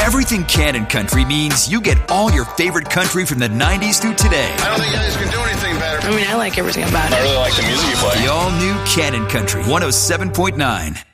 Everything Cannon Country means you get all your favorite country from the 90s through today. I don't think you guys can do anything better. I mean, I like everything about it. I really like the music you play. The all-new Cannon Country 107.9.